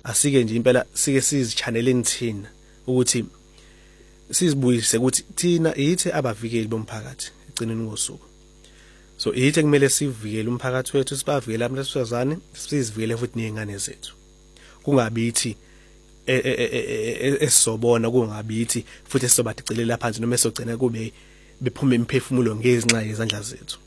asike nje impela sike sizichaneleni thina ukuthi sizibuyise ukuthi thina yithi abavikeli bomphakathi egcineni kosuku. So yithi kumele sivikele umphakathi wethu, sibavikele abantu besifazane, sizivikele futhi nezingane zethu. Kungabi yithi esobona, kungabi yithi futhi esizobadicelela phansi noma esogcina kube bephuma imphefumulo ngezinxa yezandla zethu.